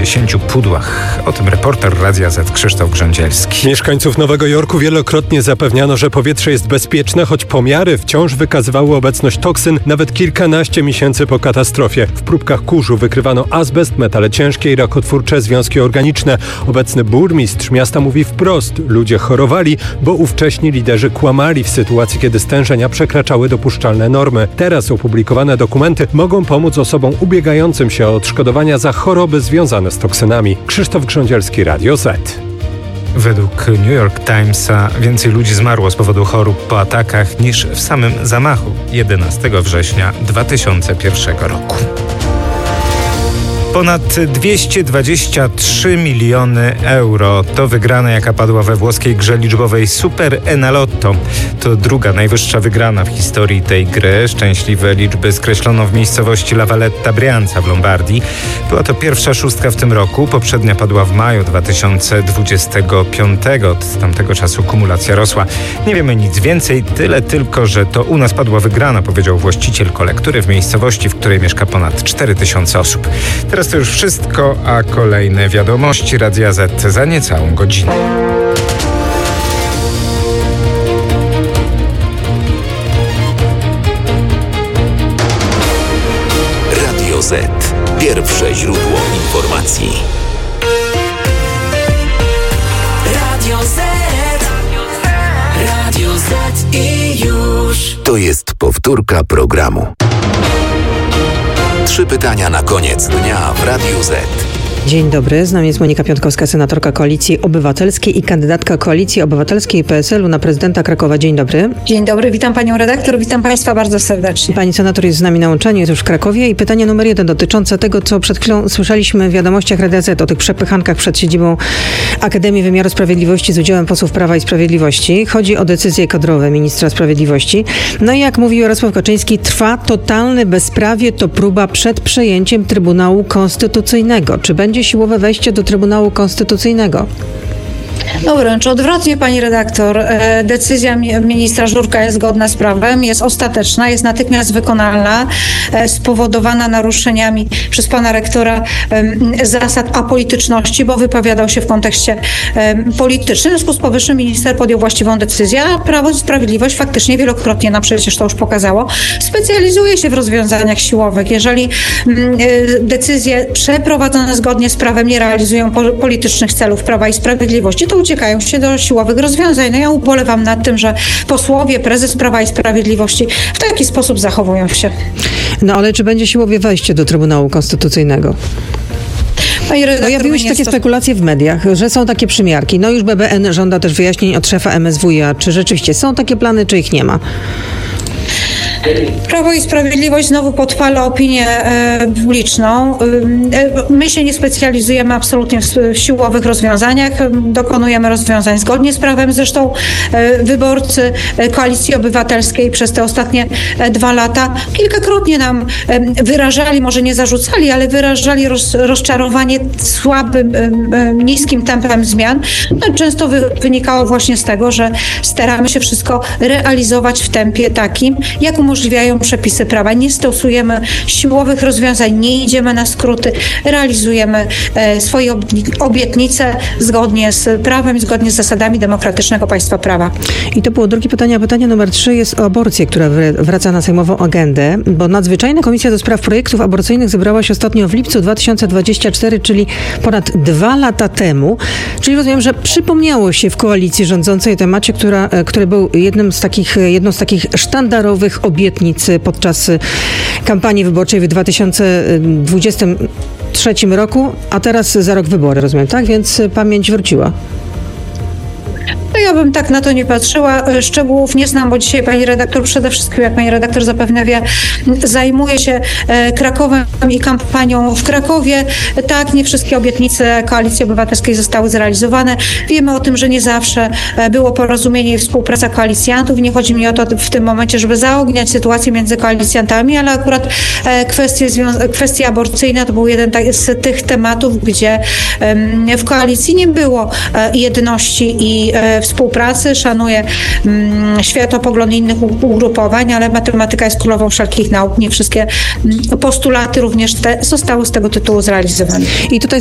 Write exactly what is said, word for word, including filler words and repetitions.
pięćdziesięciu pudłach. O tym reporter Radia Z Krzysztof Grządzielski. Mieszkańców Nowego Jorku wielokrotnie zapewniano, że powietrze jest bezpieczne, choć pomiary wciąż wykazywały obecność toksyn nawet kilkanaście miesięcy po katastrofie. W próbkach kurzu wykrywano azbest, metale ciężkie i rakotwórcze związki organiczne. Obecny burmistrz miasta mówi wprost: ludzie chorowali, bo ówcześni liderzy kłamali w sytuacji, kiedy stężenia przekraczały dopuszczalne normy. Teraz opublikowane dokumenty mogą pomóc osobom ubiegającym się o odszkodowania za choroby związane z toksynami. Krzysztof Grządzielski, Radio Z. Według New York Timesa więcej ludzi zmarło z powodu chorób po atakach niż w samym zamachu jedenastego września dwa tysiące pierwszego roku. Ponad dwieście dwadzieścia trzy miliony euro to wygrana, jaka padła we włoskiej grze liczbowej Super Enalotto. To druga najwyższa wygrana w historii tej gry. Szczęśliwe liczby skreślono w miejscowości La Valletta Brianza w Lombardii. Była to pierwsza szóstka w tym roku. Poprzednia padła w maju dwa tysiące dwudziestego piątego. Od tamtego czasu kumulacja rosła. Nie wiemy nic więcej, tyle tylko, że to u nas padła wygrana, powiedział właściciel kolektury w miejscowości, w której mieszka ponad cztery tysiące osób. Teraz to już wszystko, a kolejne wiadomości Radia Z za niecałą godzinę. Radio Z. Pierwsze źródło informacji. Radio Z. Radio Z i już. To jest powtórka programu. Trzy pytania na koniec dnia w Radiu Z. Dzień dobry, z nami jest Monika Piątkowska, senatorka Koalicji Obywatelskiej i kandydatka Koalicji Obywatelskiej i P S L u na prezydenta Krakowa. Dzień dobry. Dzień dobry, witam panią redaktor, witam państwa bardzo serdecznie. Pani senator jest z nami na łączeniu, jest już w Krakowie i pytanie numer jeden dotyczące tego, co przed chwilą słyszeliśmy w wiadomościach Radia Z, o tych przepychankach przed siedzibą Akademii Wymiaru Sprawiedliwości z udziałem posłów Prawa i Sprawiedliwości. Chodzi o decyzje kadrowe ministra sprawiedliwości. No i jak mówił Jarosław Kaczyński, trwa totalne bezprawie, to próba przed przejęciem Trybunału Konstytucyjnego. Czy będzie siłowe wejście do Trybunału Konstytucyjnego? No wręcz odwrotnie, pani redaktor. Decyzja ministra Żurka jest zgodna z prawem, jest ostateczna, jest natychmiast wykonalna, spowodowana naruszeniami przez pana rektora zasad apolityczności, bo wypowiadał się w kontekście politycznym. W związku z powyższym minister podjął właściwą decyzję, a Prawo i Sprawiedliwość faktycznie wielokrotnie nam przecież to już pokazało, specjalizuje się w rozwiązaniach siłowych. Jeżeli decyzje przeprowadzone zgodnie z prawem nie realizują politycznych celów Prawa i Sprawiedliwości, to uciekają się do siłowych rozwiązań. No ja ubolewam nad tym, że posłowie, prezes Prawa i Sprawiedliwości w taki sposób zachowują się. No ale czy będzie siłowe wejście do Trybunału Konstytucyjnego? Pojawiły się takie spekulacje w mediach, że są takie przymiarki. No już B B N żąda też wyjaśnień od szefa M S W iA. Czy rzeczywiście są takie plany, czy ich nie ma? Prawo i Sprawiedliwość znowu podpala opinię e, publiczną. E, my się nie specjalizujemy absolutnie w, w siłowych rozwiązaniach. Dokonujemy rozwiązań zgodnie z prawem. Zresztą e, wyborcy Koalicji Obywatelskiej przez te ostatnie e, dwa lata kilkakrotnie nam e, wyrażali, może nie zarzucali, ale wyrażali roz, rozczarowanie słabym, e, niskim tempem zmian. No, często wy, wynikało właśnie z tego, że staramy się wszystko realizować w tempie takim, jak umożliwiają przepisy prawa. Nie stosujemy siłowych rozwiązań, nie idziemy na skróty, realizujemy e, swoje obietnice zgodnie z prawem, zgodnie z zasadami demokratycznego państwa prawa. I to było drugie pytanie, a pytanie numer trzy jest o aborcję, która wraca na sejmową agendę, bo nadzwyczajna komisja do spraw projektów aborcyjnych zebrała się ostatnio w lipcu dwa tysiące dwudziestego czwartego, czyli ponad dwa lata temu. Czyli rozumiem, że przypomniało się w koalicji rządzącej temacie, która, który był jednym z takich, jedną z takich sztandarowych obietnic podczas kampanii wyborczej w dwa tysiące dwudziestym trzecim roku, a teraz za rok wybory, rozumiem, tak? Więc pamięć wróciła. No ja bym tak na to nie patrzyła. Szczegółów nie znam, bo dzisiaj pani redaktor przede wszystkim, jak pani redaktor zapewne wie, zajmuje się Krakowem i kampanią w Krakowie. Tak, nie wszystkie obietnice Koalicji Obywatelskiej zostały zrealizowane. Wiemy o tym, że nie zawsze było porozumienie i współpraca koalicjantów. Nie chodzi mi o to w tym momencie, żeby zaogniać sytuację między koalicjantami, ale akurat kwestie, kwestie aborcyjne to był jeden z tych tematów, gdzie w koalicji nie było jedności i współpracy. Szanuję mm, światopogląd innych ugrupowań, ale matematyka jest królową wszelkich nauk. Nie wszystkie postulaty również te zostały z tego tytułu zrealizowane. I tutaj